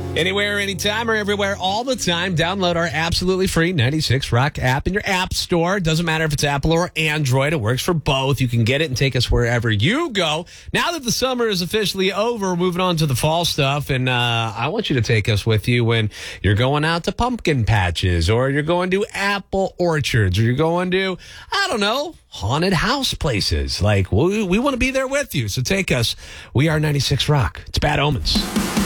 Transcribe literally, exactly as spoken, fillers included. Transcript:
Anywhere, anytime, or everywhere, all the time. Download our absolutely free ninety-six Rock app in your app store. Doesn't matter if it's Apple or Android. It works for both. You can get it and take us wherever you go. Now that the summer is officially over, we're moving on to the fall stuff. And uh, I want you to take us with you when you're going out to pumpkin patches, or you're going to apple orchards, or you're going to, I don't know, haunted house places. Like, we, we want to be there with you. So take us. We are ninety-six Rock. It's Bad Omens.